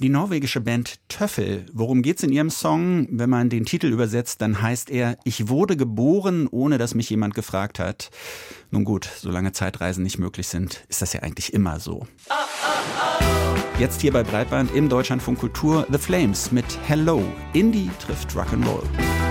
Die norwegische Band Töffel. Worum geht's in ihrem Song? Wenn man den Titel übersetzt, dann heißt er: Ich wurde geboren, ohne dass mich jemand gefragt hat. Nun gut, solange Zeitreisen nicht möglich sind, ist das ja eigentlich immer so. Jetzt hier bei Breitband im Deutschlandfunk Kultur The Flames mit Hello. Indie trifft Rock'n'Roll.